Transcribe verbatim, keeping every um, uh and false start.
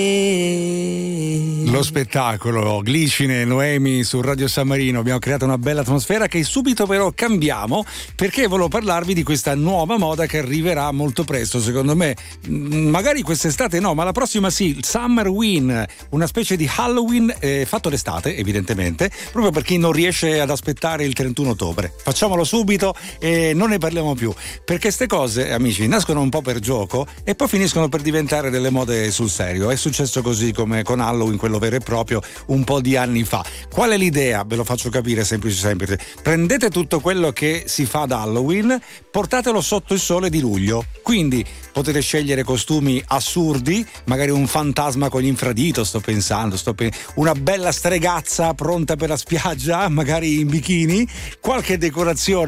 Lo spettacolo Glicine, Noemi su Radio San Marino. Abbiamo creato una bella atmosfera che subito però cambiamo, perché volevo parlarvi di questa nuova moda che arriverà molto presto, secondo me. Magari quest'estate no, ma la prossima sì, il Summerween, una specie di Halloween eh, fatto l'estate evidentemente, proprio per chi non riesce ad aspettare il trentuno ottobre. Facciamolo subito e non ne parliamo più, perché ste cose, amici, nascono un po' per gioco e poi finiscono per diventare delle mode sul serio. È successo così come con Halloween, quello vero e proprio, un po' di anni fa. Qual è l'idea? Ve lo faccio capire semplice semplice. Prendete tutto quello che si fa ad Halloween, portatelo sotto il sole di luglio. Quindi potete scegliere costumi assurdi, magari un fantasma con l'infradito, sto pensando, sto pe- una bella stregazza pronta per la spiaggia, magari in bikini, qualche decorazione